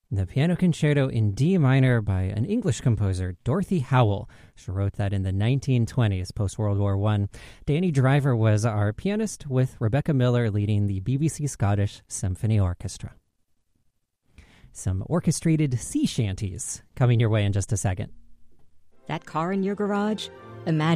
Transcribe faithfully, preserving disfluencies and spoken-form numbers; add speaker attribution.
Speaker 1: The Piano Concerto in D minor by an English composer, Dorothy Howell. She wrote that in the nineteen twenties, post-World War One. Danny Driver was our pianist, with Rebecca Miller leading the B B C Scottish Symphony Orchestra. Some orchestrated sea shanties coming your way in just a second.
Speaker 2: That car in your garage? Imagine